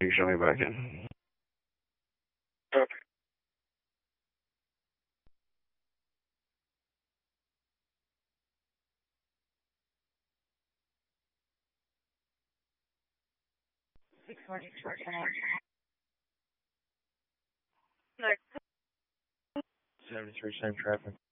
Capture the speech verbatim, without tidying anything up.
You show me back in. Okay. six forty-four tonight. seventy-three, same traffic.